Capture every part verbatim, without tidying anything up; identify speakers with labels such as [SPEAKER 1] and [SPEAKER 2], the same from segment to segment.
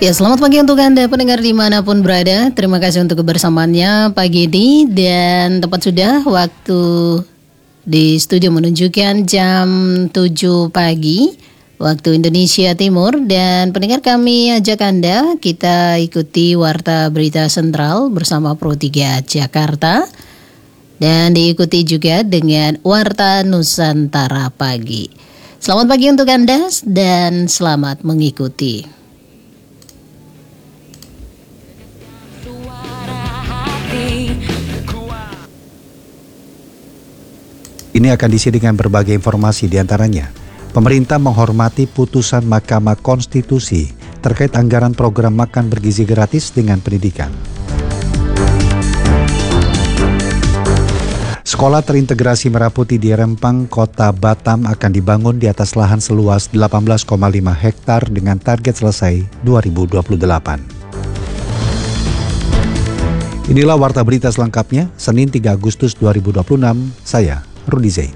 [SPEAKER 1] Ya, selamat pagi untuk Anda pendengar dimanapun berada. Terima kasih untuk kebersamaannya pagi ini. Dan tepat sudah waktu di studio menunjukkan jam tujuh pagi waktu Indonesia Timur. Dan pendengar, kami ajak Anda kita ikuti Warta Berita Sentral bersama Pro tiga Jakarta. Dan diikuti juga dengan Warta Nusantara Pagi. Selamat pagi untuk Anda dan selamat mengikuti.
[SPEAKER 2] Ini akan diisi dengan berbagai informasi, diantaranya pemerintah menghormati putusan Mahkamah Konstitusi terkait anggaran program makan bergizi gratis dengan pendidikan. Sekolah terintegrasi Merah Putih di Rempang, Kota Batam akan dibangun di atas lahan seluas delapan belas koma lima hektar dengan target selesai dua ribu dua puluh delapan. Inilah Warta Berita selengkapnya, Senin tiga Agustus dua ribu dua puluh enam, saya Rudi Zain.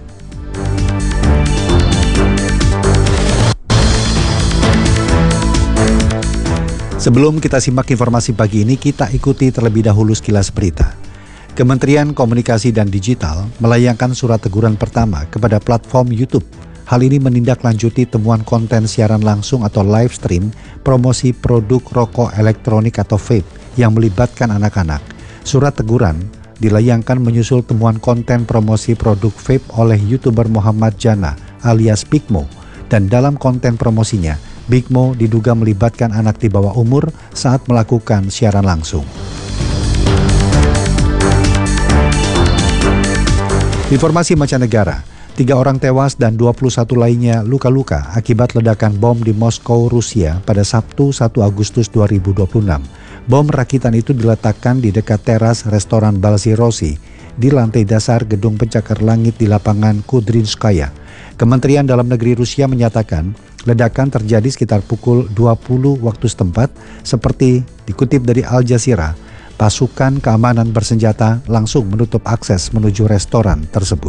[SPEAKER 2] Sebelum kita simak informasi pagi ini, kita ikuti terlebih dahulu sekilas berita. Kementerian Komunikasi dan Digital melayangkan surat teguran pertama kepada platform YouTube. Hal ini menindaklanjuti temuan konten siaran langsung atau live stream promosi produk rokok elektronik atau vape yang melibatkan anak-anak. Surat teguran dilayangkan menyusul temuan konten promosi produk vape oleh YouTuber Muhammad Jana alias Big Mo, dan dalam konten promosinya, Big Mo diduga melibatkan anak di bawah umur saat melakukan siaran langsung. Informasi mancanegara, tiga orang tewas dan dua puluh satu lainnya luka-luka akibat ledakan bom di Moskow, Rusia pada Sabtu satu Agustus dua ribu dua puluh enam. Bom rakitan itu diletakkan di dekat teras restoran Balzi Rossi di lantai dasar gedung pencakar langit di lapangan Kudrinskaya. Kementerian Dalam Negeri Rusia menyatakan ledakan terjadi sekitar pukul dua puluh waktu setempat. Seperti dikutip dari Al Jazeera, pasukan keamanan bersenjata langsung menutup akses menuju restoran tersebut.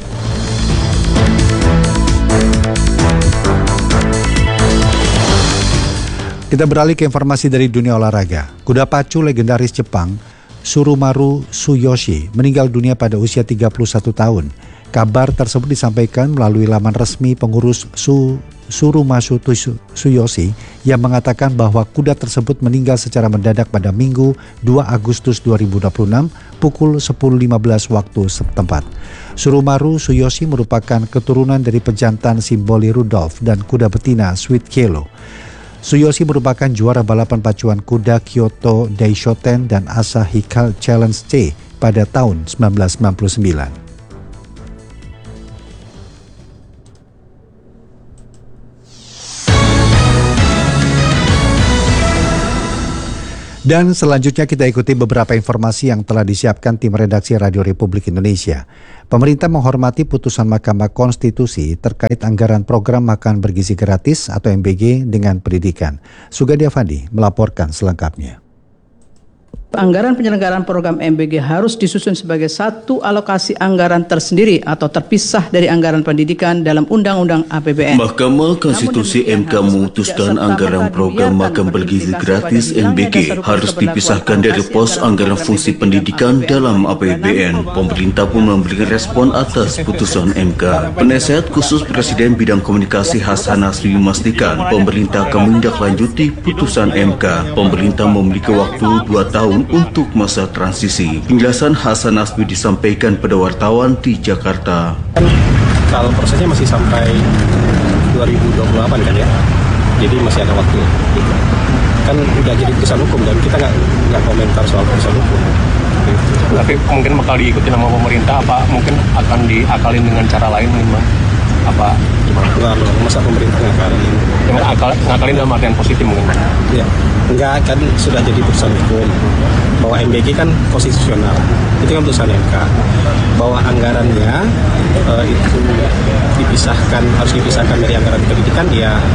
[SPEAKER 2] Kita beralih ke informasi dari dunia olahraga. Kuda pacu legendaris Jepang, Surumaru Tsuyoshi, meninggal dunia pada usia tiga puluh satu tahun. Kabar tersebut disampaikan melalui laman resmi pengurus Su, Surumasu Tsuyoshi yang mengatakan bahwa kuda tersebut meninggal secara mendadak pada Minggu dua Agustus dua ribu dua puluh enam pukul sepuluh lima belas waktu setempat. Surumaru Tsuyoshi merupakan keturunan dari pejantan Simboli Rudolph dan kuda betina Sweet Kelo. Tsuyoshi merupakan juara balapan pacuan kuda Kyoto Daishoten dan Asahi Challenge C pada tahun seribu sembilan ratus sembilan puluh sembilan. Dan selanjutnya kita ikuti beberapa informasi yang telah disiapkan tim redaksi Radio Republik Indonesia. Pemerintah menghormati putusan Mahkamah Konstitusi terkait anggaran program makan bergizi gratis atau M B G dengan pendidikan. Sugandi Afandi melaporkan selengkapnya.
[SPEAKER 3] Anggaran penyelenggaraan program M B G harus disusun sebagai satu alokasi anggaran tersendiri atau terpisah dari anggaran pendidikan dalam Undang-Undang A P B N.
[SPEAKER 4] Mahkamah Konstitusi M K memutuskan anggaran program makan bergizi gratis M B G harus dipisahkan dari pos anggaran fungsi pendidikan dalam A P B N. Pemerintah pun memberikan respon atas putusan M K. Penasihat khusus Presiden Bidang Komunikasi Hasan Nasbi memastikan pemerintah akan menindaklanjuti putusan M K. Pemerintah memiliki waktu dua tahun untuk masa transisi. Penjelasan Hasan Nasbi disampaikan pada wartawan di Jakarta.
[SPEAKER 5] Kalau prosesnya masih sampai dua ribu dua puluh delapan kan ya, jadi masih ada waktu. Kan udah jadi putusan hukum dan kita nggak nggak komentar soal putusan hukum.
[SPEAKER 6] Tapi mungkin bakal diikuti sama pemerintah, apa mungkin akan diakalin dengan cara lain gimana? Apa gimana?
[SPEAKER 5] Enggak loh, masa pemerintah ngakalin?
[SPEAKER 6] Dengan akal, ngakalin dalam artian positif mungkin?
[SPEAKER 5] Iya, enggak, kan sudah jadi putusan hukum bahwa M B G kan konstitusional, itu kan putusan M K, bahwa anggarannya uh, itu dipisahkan, harus dipisahkan dari anggaran pendidikan, ya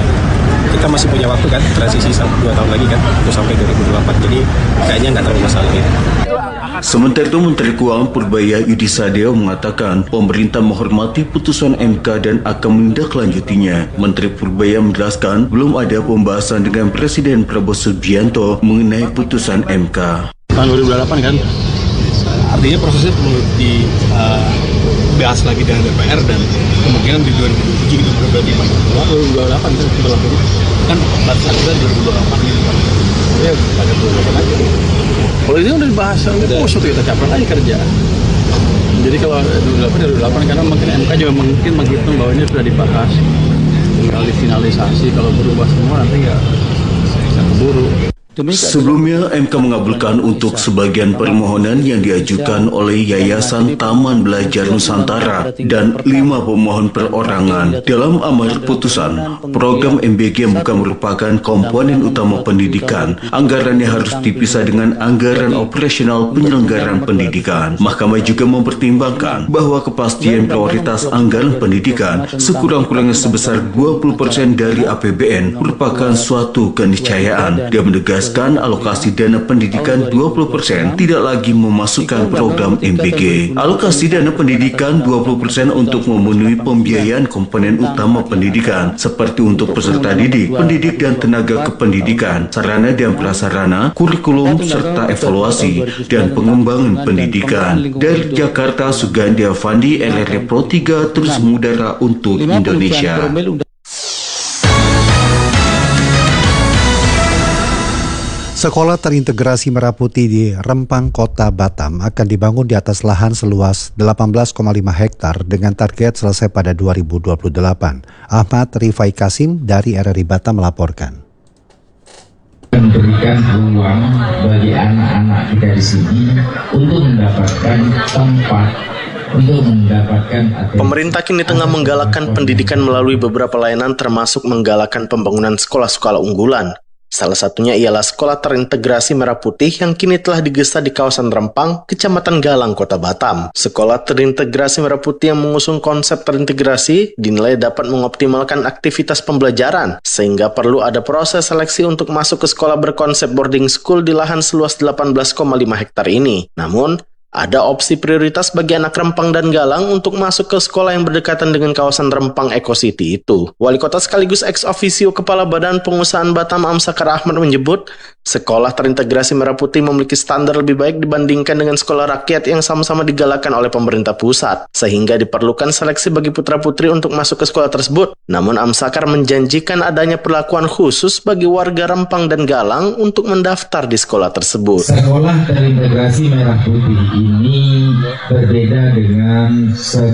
[SPEAKER 5] kita masih punya waktu kan, transisi dua tahun lagi kan, untuk sampai dua ribu dua puluh delapan. Jadi kayaknya nggak terlalu masalah gitu.
[SPEAKER 4] Sementara itu, Menteri Keuangan Purbaya Yudi Sadewa mengatakan pemerintah menghormati putusan M K dan akan menindaklanjutinya. Menteri Purbaya menjelaskan belum ada pembahasan dengan Presiden Prabowo Subianto mengenai putusan M K.
[SPEAKER 6] Tahun dua ribu dua puluh delapan kan, artinya prosesnya perlu dibahas uh, lagi dengan D P R dan kemungkinan di dua ribu dua puluh tujuh itu berarti dua ribu dua puluh delapan kan berlaku kan batas kita dua ribu dua puluh delapan gitu kan. Ya, pada dua ribu dua puluh delapan aja. Kalau itu udah dibahas, oh suatu kita campur aja kerja. Jadi kalau dua ribu delapan, dua ribu delapan karena mungkin M K juga mungkin menghitung bahwa ini sudah dibahas, tinggal difinalisasi. Kalau berubah semua nanti ya bisa keburu.
[SPEAKER 4] Sebelumnya, M K mengabulkan untuk sebagian permohonan yang diajukan oleh Yayasan Taman Belajar Nusantara dan lima pemohon perorangan. Dalam amar putusan, program M B G bukan merupakan komponen utama pendidikan. Anggarannya harus dipisah dengan anggaran operasional penyelenggaraan pendidikan. Mahkamah juga mempertimbangkan bahwa kepastian prioritas anggaran pendidikan sekurang-kurangnya sebesar dua puluh persen dari A P B N merupakan suatu keniscayaan. Dia menegaskan alokasi dana pendidikan dua puluh persen tidak lagi memasukkan program M B G. Alokasi dana pendidikan dua puluh persen untuk memenuhi pembiayaan komponen utama pendidikan seperti untuk peserta didik, pendidik dan tenaga kependidikan, sarana dan prasarana, kurikulum serta evaluasi dan pengembangan pendidikan. Dari Jakarta, Sugandi Avandi, L R T Pro tiga terus mengudara untuk Indonesia.
[SPEAKER 2] Sekolah terintegrasi Merah Putih di Rempang, Kota Batam akan dibangun di atas lahan seluas delapan belas koma lima hektar dengan target selesai pada dua ribu dua puluh delapan. Ahmad Rifai Kasim dari R R I Batam melaporkan.
[SPEAKER 7] Memberikan ruang bagi anak-anak kita di sini untuk mendapatkan tempat, untuk mendapatkan atensi.
[SPEAKER 8] Pemerintah kini tengah menggalakkan pendidikan melalui beberapa layanan termasuk menggalakkan pembangunan sekolah-sekolah unggulan. Salah satunya ialah Sekolah Terintegrasi Merah Putih yang kini telah digesa di kawasan Rempang, Kecamatan Galang, Kota Batam. Sekolah Terintegrasi Merah Putih yang mengusung konsep terintegrasi dinilai dapat mengoptimalkan aktivitas pembelajaran, sehingga perlu ada proses seleksi untuk masuk ke sekolah berkonsep boarding school di lahan seluas delapan belas koma lima hektar ini. Namun, ada opsi prioritas bagi anak Rempang dan Galang untuk masuk ke sekolah yang berdekatan dengan kawasan Rempang Eco City itu. Wali Kota sekaligus ex officio Kepala Badan Pengusahaan Batam Amsakar Ahmad menyebut, Sekolah Terintegrasi Merah Putih memiliki standar lebih baik dibandingkan dengan sekolah rakyat yang sama-sama digalakkan oleh pemerintah pusat, sehingga diperlukan seleksi bagi putra-putri untuk masuk ke sekolah tersebut. Namun Amsakar menjanjikan adanya perlakuan khusus bagi warga Rempang dan Galang untuk mendaftar di sekolah tersebut.
[SPEAKER 7] Sekolah Terintegrasi Merah Putih ini berbeda dengan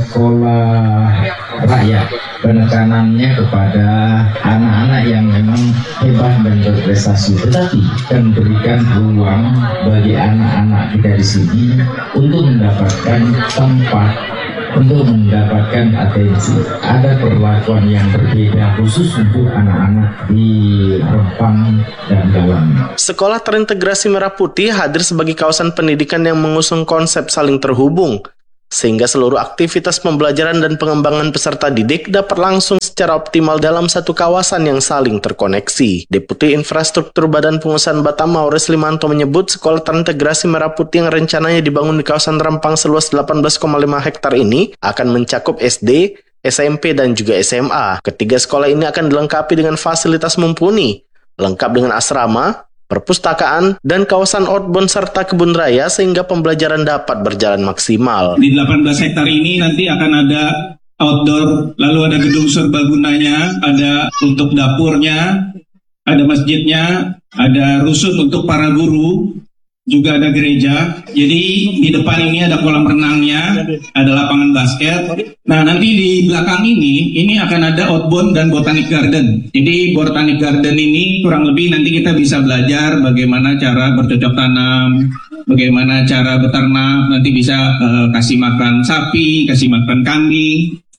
[SPEAKER 7] sekolah rakyat. Penekanannya kepada anak-anak yang memang hebat dan berprestasi, tetapi akan berikan ruang bagi anak-anak kita di sini untuk mendapatkan tempat, untuk mendapatkan atensi. Ada perlakuan yang berbeda khusus untuk anak-anak di Rempang dan Galang.
[SPEAKER 8] Sekolah Terintegrasi Merah Putih hadir sebagai kawasan pendidikan yang mengusung konsep saling terhubung, sehingga seluruh aktivitas pembelajaran dan pengembangan peserta didik dapat langsung secara optimal dalam satu kawasan yang saling terkoneksi. Deputi Infrastruktur Badan Pengusahaan Batam Maurice Limanto menyebut Sekolah Terintegrasi Merah Putih yang rencananya dibangun di kawasan Rempang seluas delapan belas koma lima hektar ini akan mencakup S D, S M P, dan juga S M A. Ketiga sekolah ini akan dilengkapi dengan fasilitas mumpuni, lengkap dengan asrama, perpustakaan, dan kawasan outbound serta kebun raya sehingga pembelajaran dapat berjalan maksimal.
[SPEAKER 9] Di delapan belas hektar ini nanti akan ada outdoor, lalu ada gedung serbagunanya, ada untuk dapurnya, ada masjidnya, ada rusun untuk para guru, juga ada gereja. Jadi di depan ini ada kolam renangnya, ada lapangan basket. Nah, nanti di belakang ini, ini akan ada outbound dan botanic garden. Jadi botanic garden ini kurang lebih nanti kita bisa belajar bagaimana cara bercocok tanam, bagaimana cara beternak, nanti bisa uh, kasih makan sapi, kasih makan kambing.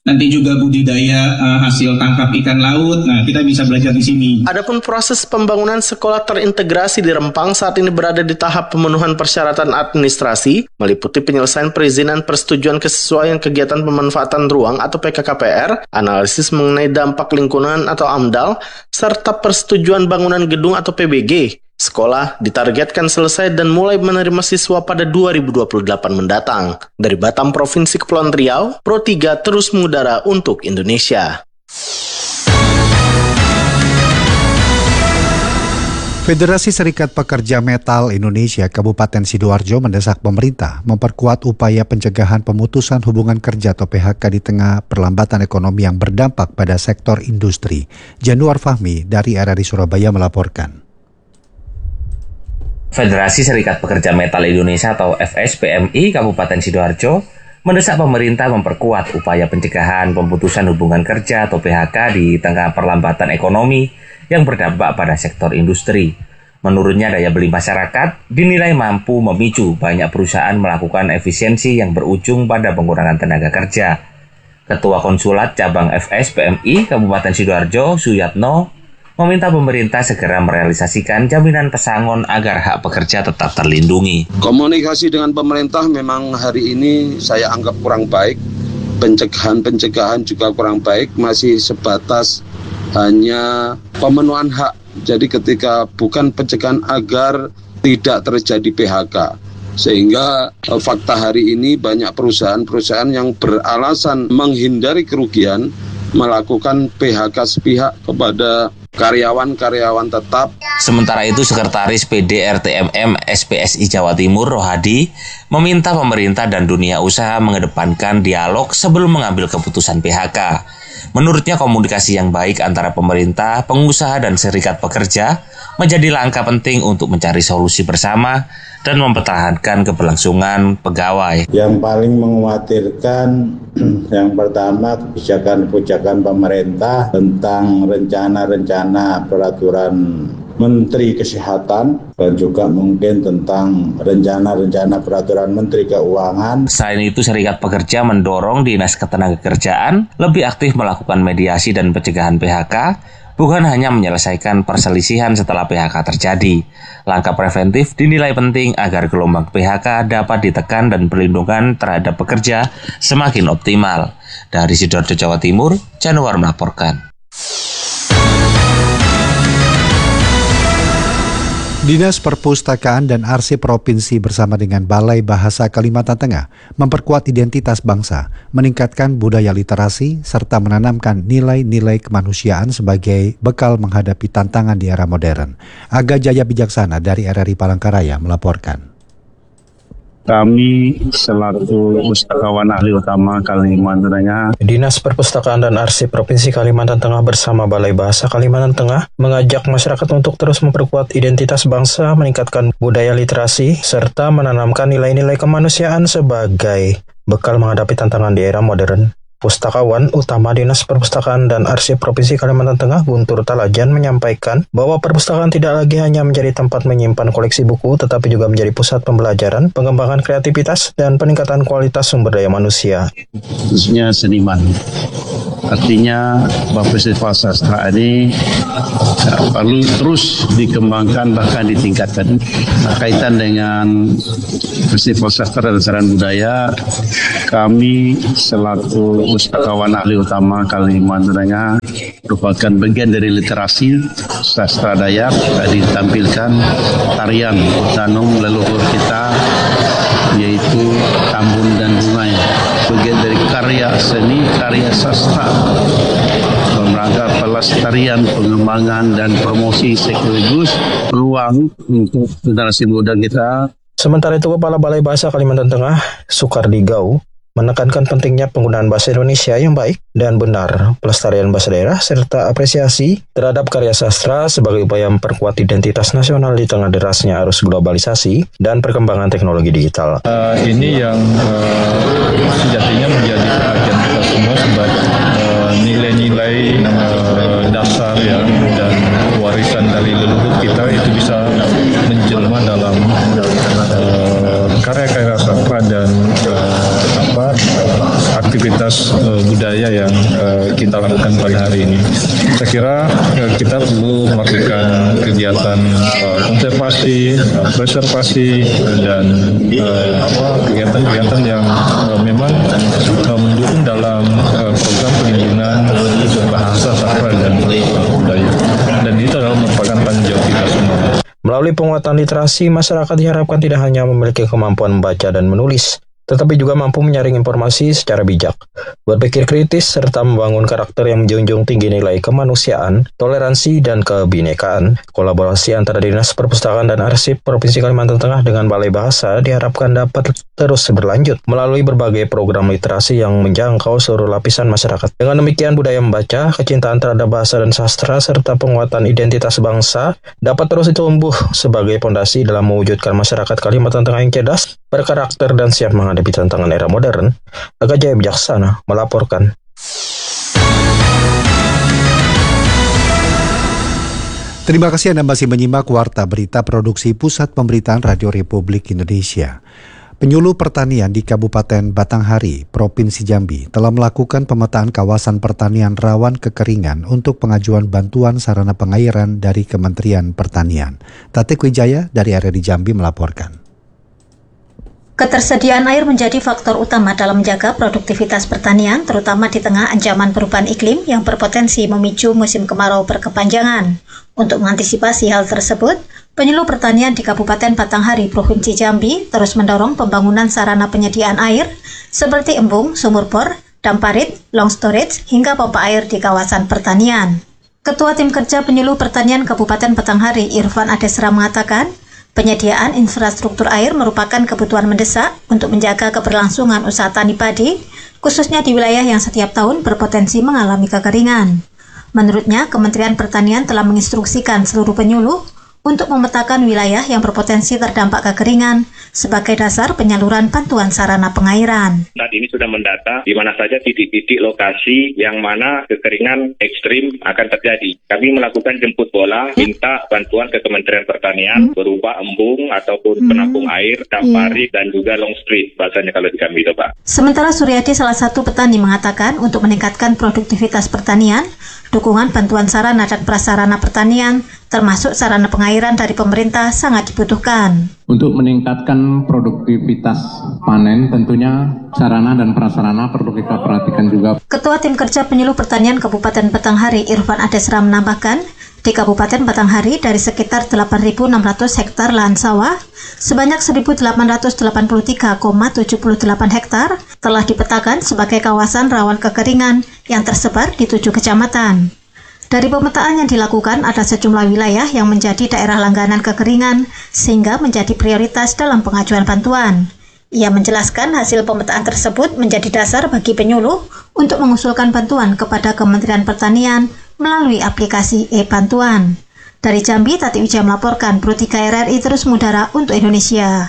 [SPEAKER 9] nanti juga budidaya uh, hasil tangkap ikan laut. Nah, kita bisa belajar di sini.
[SPEAKER 8] Adapun proses pembangunan sekolah terintegrasi di Rempang saat ini berada di tahap pemenuhan persyaratan administrasi, meliputi penyelesaian perizinan persetujuan kesesuaian kegiatan pemanfaatan ruang atau P K K P R, analisis mengenai dampak lingkungan atau AMDAL, serta persetujuan bangunan gedung atau P B G. Sekolah ditargetkan selesai dan mulai menerima siswa pada dua ribu dua puluh delapan mendatang. Dari Batam, Provinsi Kepulauan Riau, Pro tiga terus mengudara untuk Indonesia.
[SPEAKER 2] Federasi Serikat Pekerja Metal Indonesia Kabupaten Sidoarjo mendesak pemerintah memperkuat upaya pencegahan pemutusan hubungan kerja atau P H K di tengah perlambatan ekonomi yang berdampak pada sektor industri. Januar Fahmi dari R R I Surabaya melaporkan.
[SPEAKER 10] Federasi Serikat Pekerja Metal Indonesia atau F S P M I Kabupaten Sidoarjo mendesak pemerintah memperkuat upaya pencegahan pemutusan hubungan kerja atau P H K di tengah perlambatan ekonomi yang berdampak pada sektor industri. Menurutnya, daya beli masyarakat dinilai mampu memicu banyak perusahaan melakukan efisiensi yang berujung pada pengurangan tenaga kerja. Ketua Konsulat Cabang F S P M I Kabupaten Sidoarjo, Suyatno, meminta pemerintah segera merealisasikan jaminan pesangon agar hak pekerja tetap terlindungi.
[SPEAKER 11] Komunikasi dengan pemerintah memang hari ini saya anggap kurang baik. Pencegahan-pencegahan juga kurang baik, masih sebatas hanya pemenuhan hak. Jadi ketika bukan pencegahan agar tidak terjadi P H K. Sehingga eh, fakta hari ini banyak perusahaan-perusahaan yang beralasan menghindari kerugian melakukan P H K sepihak kepada karyawan-karyawan tetap.
[SPEAKER 10] Sementara itu, Sekretaris P D R T M M S P S I Jawa Timur, Rohadi, meminta pemerintah dan dunia usaha mengedepankan dialog sebelum mengambil keputusan P H K. Menurutnya, komunikasi yang baik antara pemerintah, pengusaha, dan serikat pekerja menjadi langkah penting untuk mencari solusi bersama dan mempertahankan keberlangsungan pegawai.
[SPEAKER 12] Yang paling mengkhawatirkan yang pertama kebijakan-kebijakan pemerintah tentang rencana-rencana peraturan Menteri Kesehatan dan juga mungkin tentang rencana-rencana peraturan Menteri Keuangan.
[SPEAKER 10] Selain itu, serikat pekerja mendorong Dinas Ketenagakerjaan lebih aktif melakukan mediasi dan pencegahan P H K, bukan hanya menyelesaikan perselisihan setelah P H K terjadi. Langkah preventif dinilai penting agar gelombang P H K dapat ditekan dan perlindungan terhadap pekerja semakin optimal. Dari Sidoarjo, Jawa Timur, Januar melaporkan.
[SPEAKER 2] Dinas Perpustakaan dan Arsip Provinsi bersama dengan Balai Bahasa Kalimantan Tengah memperkuat identitas bangsa, meningkatkan budaya literasi, serta menanamkan nilai-nilai kemanusiaan sebagai bekal menghadapi tantangan di era modern. Aga Jaya Bijaksana dari R R I Palangkaraya melaporkan.
[SPEAKER 13] Kami selaku pustakawan ahli utama Kalimantan Tengah,
[SPEAKER 14] Dinas Perpustakaan dan Arsip Provinsi Kalimantan Tengah bersama Balai Bahasa Kalimantan Tengah mengajak masyarakat untuk terus memperkuat identitas bangsa, meningkatkan budaya literasi, serta menanamkan nilai-nilai kemanusiaan sebagai bekal menghadapi tantangan di era modern. Pustakawan Utama Dinas Perpustakaan dan Arsip Provinsi Kalimantan Tengah, Guntur Talajan, menyampaikan bahwa perpustakaan tidak lagi hanya menjadi tempat menyimpan koleksi buku, tetapi juga menjadi pusat pembelajaran, pengembangan kreativitas, dan peningkatan kualitas sumber daya manusia.
[SPEAKER 13] Khususnya seniman. Artinya bahwa festival sastra ini ya, perlu terus dikembangkan bahkan ditingkatkan. Nah, kaitan dengan festival sastra dan saran budaya, kami selaku pustakawan ahli utama Kalimantan Tengah merupakan bagian dari literasi sastra Dayak. Tadi ditampilkan tarian Utanum leluhur kita, yaitu Tambun dan Bunganya, bagian dari karya seni, karya sastra dalam rangka pelestarian, pengembangan, dan promosi sekaligus peluang untuk generasi muda kita.
[SPEAKER 14] Sementara itu, Kepala Balai Bahasa Kalimantan Tengah, Sukardi Gau, menekankan pentingnya penggunaan bahasa Indonesia yang baik dan benar, pelestarian bahasa daerah, serta apresiasi terhadap karya sastra sebagai upaya memperkuat identitas nasional di tengah derasnya arus globalisasi dan perkembangan teknologi digital.
[SPEAKER 15] Uh, ini yang uh, sejatinya menjadi perhatian kita semua sebagai uh, nilai-nilai uh, dasar ya, dan warisan dari leluhur kita itu bisa menjelma dalam uh, karya-karya sastra dan uh, apa aktivitas uh, budaya ya melakukan kegiatan uh, konservasi, uh, preservasi dan uh, apa, kegiatan-kegiatan yang uh, memang uh, mendukung dalam uh, program perlindungan bahasa, sastra dan budaya. Dan itu adalah merupakan tanggung jawab kita semua.
[SPEAKER 14] Melalui penguatan literasi, masyarakat diharapkan tidak hanya memiliki kemampuan membaca dan menulis, tetapi juga mampu menyaring informasi secara bijak, berpikir kritis, serta membangun karakter yang menjunjung tinggi nilai kemanusiaan, toleransi, dan kebinekaan. Kolaborasi antara Dinas Perpustakaan dan Arsip Provinsi Kalimantan Tengah dengan Balai Bahasa diharapkan dapat terus berlanjut melalui berbagai program literasi yang menjangkau seluruh lapisan masyarakat. Dengan demikian, budaya membaca, kecintaan terhadap bahasa dan sastra, serta penguatan identitas bangsa dapat terus tumbuh sebagai fondasi dalam mewujudkan masyarakat Kalimantan Tengah yang cerdas, berkarakter, dan siap menghadapi tantangan era modern. Aga Jaya Bijaksana melaporkan.
[SPEAKER 2] Terima kasih Anda masih menyimak Warta Berita Produksi Pusat Pemberitaan Radio Republik Indonesia. Penyuluh Pertanian di Kabupaten Batanghari, Provinsi Jambi telah melakukan pemetaan kawasan pertanian rawan kekeringan untuk pengajuan bantuan sarana pengairan dari Kementerian Pertanian. Tatik Wijaya dari R R I Jambi melaporkan.
[SPEAKER 16] Ketersediaan air menjadi faktor utama dalam menjaga produktivitas pertanian, terutama di tengah ancaman perubahan iklim yang berpotensi memicu musim kemarau berkepanjangan. Untuk mengantisipasi hal tersebut, penyuluh pertanian di Kabupaten Batanghari, Provinsi Jambi terus mendorong pembangunan sarana penyediaan air seperti embung, sumur bor, dam parit, long storage, hingga pompa air di kawasan pertanian. Ketua Tim Kerja Penyuluh Pertanian Kabupaten Batanghari, Irfan Adesra, mengatakan, penyediaan infrastruktur air merupakan kebutuhan mendesak untuk menjaga keberlangsungan usaha tani padi, khususnya di wilayah yang setiap tahun berpotensi mengalami kekeringan. Menurutnya, Kementerian Pertanian telah menginstruksikan seluruh penyuluh untuk memetakan wilayah yang berpotensi terdampak kekeringan sebagai dasar penyaluran bantuan sarana pengairan.
[SPEAKER 17] Saat ini sudah mendata di mana saja titik-titik lokasi yang mana kekeringan ekstrim akan terjadi. Kami melakukan jemput bola, minta bantuan ke Kementerian Pertanian hmm. berupa embung ataupun hmm. penampung air, dam parit, yeah. dan juga long street, bahasanya kalau di kami itu, Pak.
[SPEAKER 16] Sementara Suryadi, salah satu petani, mengatakan untuk meningkatkan produktivitas pertanian, dukungan bantuan sarana dan prasarana pertanian, termasuk sarana pengairan dari pemerintah sangat dibutuhkan.
[SPEAKER 18] Untuk meningkatkan produktivitas panen, tentunya sarana dan prasarana perlu kita perhatikan juga.
[SPEAKER 16] Ketua Tim Kerja Penyuluh Pertanian Kabupaten Batanghari, Irfan Adesra, menambahkan, di Kabupaten Batanghari dari sekitar delapan ribu enam ratus hektar lahan sawah, sebanyak seribu delapan ratus delapan puluh tiga koma tujuh delapan hektar telah dipetakan sebagai kawasan rawan kekeringan yang tersebar di tujuh kecamatan. Dari pemetaan yang dilakukan, ada sejumlah wilayah yang menjadi daerah langganan kekeringan sehingga menjadi prioritas dalam pengajuan bantuan. Ia menjelaskan hasil pemetaan tersebut menjadi dasar bagi penyuluh untuk mengusulkan bantuan kepada Kementerian Pertanian melalui aplikasi e-bantuan. Dari Jambi, Tati Wijaya melaporkan. Pro tiga R R I terus mengudara untuk Indonesia.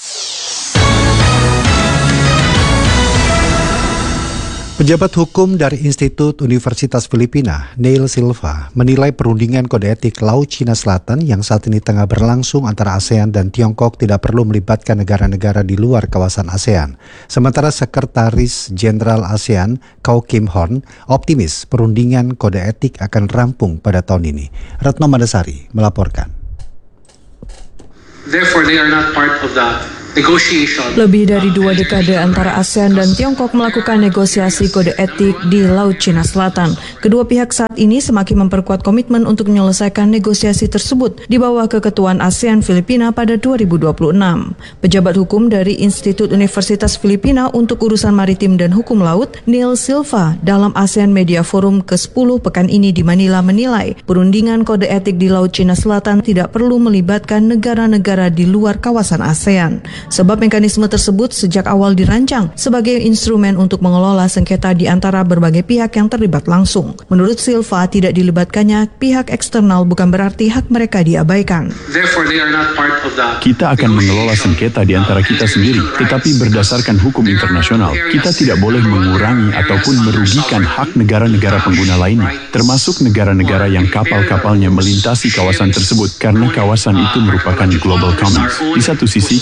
[SPEAKER 2] Pejabat hukum dari Institut Universitas Filipina, Neil Silva, menilai perundingan kode etik Laut Cina Selatan yang saat ini tengah berlangsung antara ASEAN dan Tiongkok tidak perlu melibatkan negara-negara di luar kawasan ASEAN. Sementara Sekretaris Jenderal ASEAN, Kau Kim Horn, optimis perundingan kode etik akan rampung pada tahun ini. Retno Madasari melaporkan.
[SPEAKER 19] Therefore, they are not part of the
[SPEAKER 20] Lebih dari dua dekade antara ASEAN dan Tiongkok melakukan negosiasi kode etik di Laut Cina Selatan. Kedua pihak saat ini semakin memperkuat komitmen untuk menyelesaikan negosiasi tersebut di bawah keketuaan ASEAN Filipina pada dua ribu dua puluh enam. Pejabat hukum dari Institut Universitas Filipina untuk Urusan Maritim dan Hukum Laut, Neil Silva, dalam ASEAN Media Forum ke sepuluh pekan ini di Manila menilai perundingan kode etik di Laut Cina Selatan tidak perlu melibatkan negara-negara di luar kawasan ASEAN. Sebab mekanisme tersebut sejak awal dirancang sebagai instrumen untuk mengelola sengketa di antara berbagai pihak yang terlibat langsung. Menurut Silva, tidak dilibatkannya pihak eksternal bukan berarti hak mereka diabaikan.
[SPEAKER 21] Kita akan mengelola sengketa di antara kita sendiri, tetapi berdasarkan hukum internasional. Kita tidak boleh mengurangi ataupun merugikan hak negara-negara pengguna lainnya, termasuk negara-negara yang kapal-kapalnya melintasi kawasan tersebut, karena kawasan itu merupakan global commons. Di satu sisi, kita harus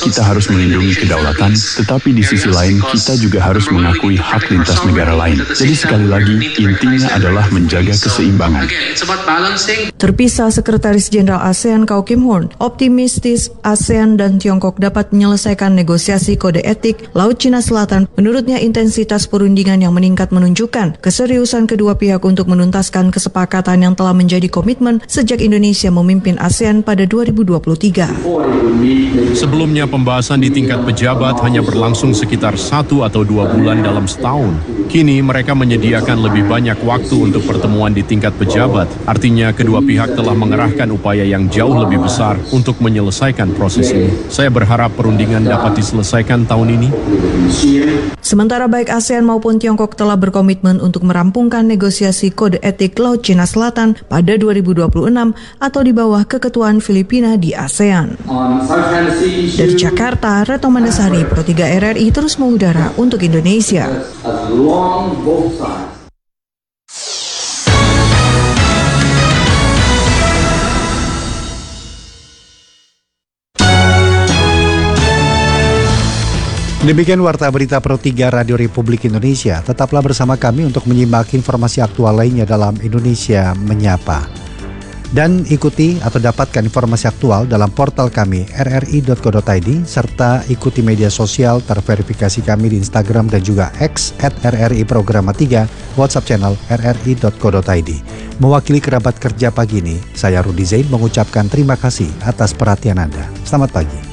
[SPEAKER 21] melindungi kedaulatan, tetapi di sisi lain kita juga harus mengakui hak lintas negara lain. Jadi sekali lagi, intinya adalah menjaga keseimbangan.
[SPEAKER 20] Terpisah, Sekretaris Jenderal ASEAN Kau Kim Hoorn optimistis ASEAN dan Tiongkok dapat menyelesaikan negosiasi kode etik Laut Cina Selatan. Menurutnya intensitas perundingan yang meningkat menunjukkan keseriusan kedua pihak untuk menuntaskan kesepakatan yang telah menjadi komitmen sejak Indonesia memimpin ASEAN pada dua ribu dua puluh tiga.
[SPEAKER 19] Sebelumnya pembahasan di tingkat pejabat hanya berlangsung sekitar satu atau dua bulan dalam setahun. Kini mereka menyediakan lebih banyak waktu untuk pertemuan di tingkat pejabat. Artinya kedua pihak telah mengerahkan upaya yang jauh lebih besar untuk menyelesaikan proses ini. Saya berharap perundingan dapat diselesaikan tahun ini.
[SPEAKER 20] Sementara baik ASEAN maupun Tiongkok telah berkomitmen untuk merampungkan negosiasi kode etik Laut Cina Selatan pada dua ribu dua puluh enam atau di bawah keketuaan Filipina di ASEAN. Dari Jakarta, Retno Mandasari, Pro tiga R R I terus mengudara untuk Indonesia.
[SPEAKER 2] Demikian Warta Berita Pro tiga Radio Republik Indonesia. Tetaplah bersama kami untuk menyimak informasi aktual lainnya dalam Indonesia Menyapa. Dan ikuti atau dapatkan informasi aktual dalam portal kami r r i dot co dot i d serta ikuti media sosial terverifikasi kami di Instagram dan juga X at r r i programa tiga, WhatsApp channel r r i dot co dot i d. Mewakili kerabat kerja pagi ini, saya Rudi Zain mengucapkan terima kasih atas perhatian Anda. Selamat pagi.